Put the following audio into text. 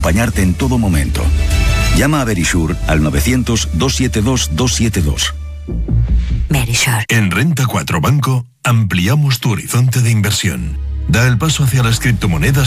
acompañarte en todo momento. Llama a Verisure al 900-272-272. Verisure. En Renta 4 Banco ampliamos tu horizonte de inversión. Da el paso hacia las criptomonedas